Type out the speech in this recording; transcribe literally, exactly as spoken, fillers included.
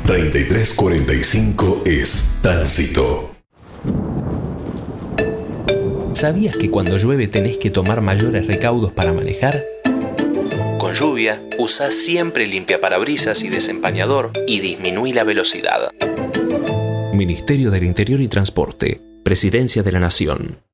treinta y tres cuarenta y cinco es Tránsito. ¿Sabías que cuando llueve tenés que tomar mayores recaudos para manejar? Con lluvia, usa siempre limpiaparabrisas y desempañador y disminuí la velocidad. Ministerio del Interior y Transporte, Presidencia de la Nación.